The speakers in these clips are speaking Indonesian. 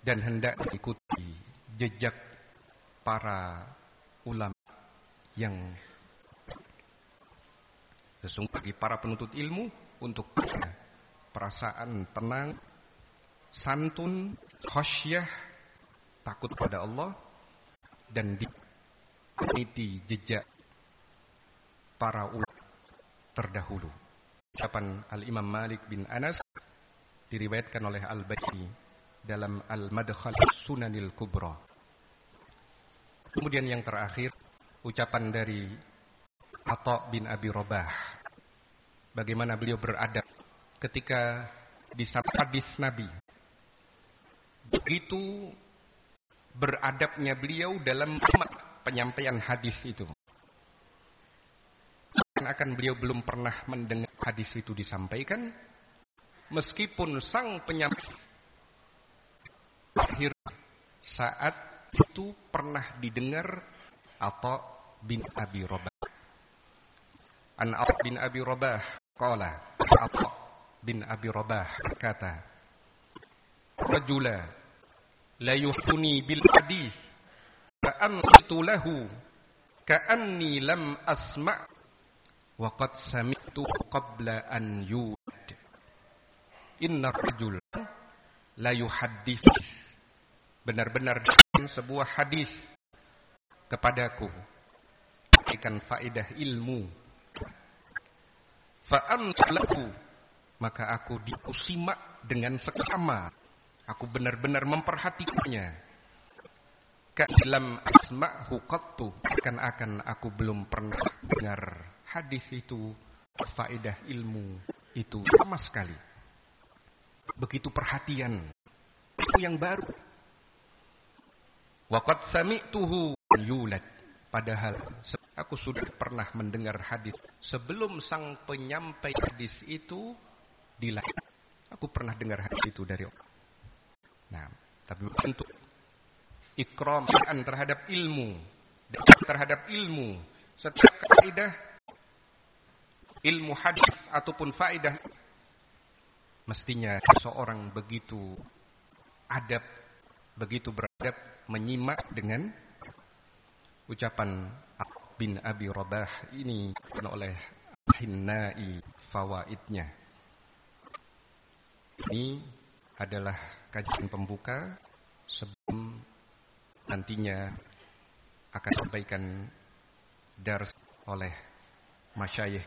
dan hendak diikuti jejak para ulama yang sesungguhnya bagi para penuntut ilmu untuk perasaan tenang, santun, khasyah, takut pada Allah, dan diikuti jejak para ulama terdahulu. Ucapan Al-Imam Malik bin Anas diriwayatkan oleh Al-Baihaqi dalam Al-Madkhal Sunanil Kubra. Kemudian yang terakhir, ucapan dari Atha bin Abi Rabah, bagaimana beliau beradab ketika disambut hadis Nabi. Begitu beradabnya beliau dalam penyampaian hadis itu. Akan beliau belum pernah mendengar hadis itu disampaikan, meskipun sang penyampaian akhir saat itu pernah didengar Atha bin Abi Rabah. An Atha bin Abi Rabah qala, Atha bin Abi Rabah kata, rajula la yuhtuni bil hadis fa ansitu lahu ka'anni lam asma' wa qad sami'tu qabla an yulad. Inna rajul la yuhaddits, benar-benar sebuah hadis kepadaku memberikan faedah ilmu, fa ansalahu, maka aku dikusimak dengan seksama, aku benar-benar memperhatikannya. Ka'ilam asma'hu qattu, akan aku belum pernah dengar hadis itu, faedah ilmu itu sama sekali. Begitu perhatian, itu yang baru. Wa qad sami'tuhu yulad, padahal aku sudah pernah mendengar hadis sebelum sang penyampai hadis itu dilahirkan. Aku pernah dengar hadis itu dari Allah. Nah, tapi untuk ikram terhadap ilmu, setiap kaidah ilmu hadis ataupun faedah, mestinya seorang begitu adab, begitu beradab menyimak dengan ucapan bin Abi Rabah ini oleh Hinnai fawaidnya. Ini adalah kajian pembuka sebelum nantinya akan sampaikan dars oleh masyayikh.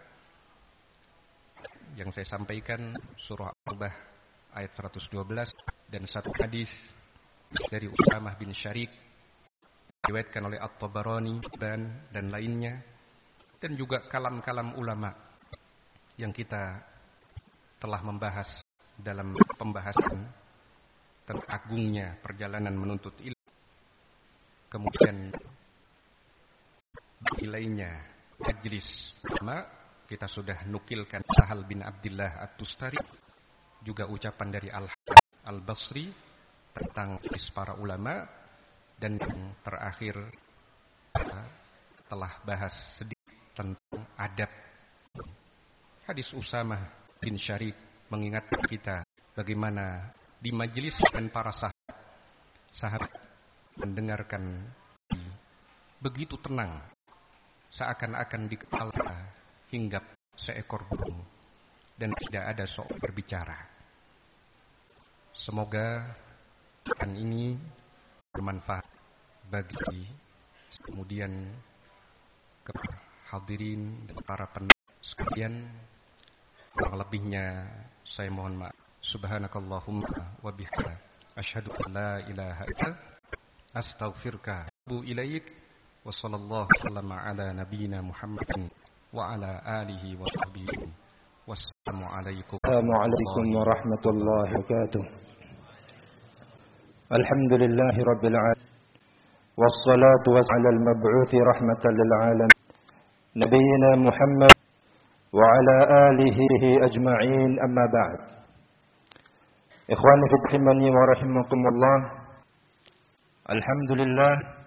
Yang saya sampaikan surah Al-Baqarah ayat 112 dan satu hadis dari Usamah bin Syarik diriwayatkan oleh At-Tabarani dan lainnya, dan juga kalam-kalam ulama yang kita telah membahas dalam pembahasan tentang agungnya perjalanan menuntut ilmu. Kemudian nilainya majlis ulama kita sudah nukilkan Sahal bin Abdullah At-Tustari, juga ucapan dari Al-Basri tentang para ulama, dan yang terakhir telah bahas sedikit tentang adab. Hadis Usamah bin Syarik mengingatkan kita bagaimana di majelis dengan para sahabat mendengarkan begitu tenang, seakan-akan di kepala hinggap seekor burung dan tidak ada seorang berbicara. Semoga ini bermanfaat bagi kemudian kepada hadirin dan para pendengar sekalian. Kurang lebihnya saya mohon maaf. Subhanakallahumma wa bihamdika asyhadu an la ilaha illa anta astaghfiruka wa atubu ilaik. Wa sallallahu sallama ala nabiyyina Muhammadin wa ala alihi wa sahbihi. Wassalamu alaikum warahmatullahi wabarakatuh. Alhamdulillahi rabbil alamin. Wassalatu wassalamu ala al-mab'uthi rahmatan lil alamin nabiyyina Muhammad wa ala alihi ajma'in, amma ba'd. Ikhwani fi rahimani wa rahimakumullah. Alhamdulillah,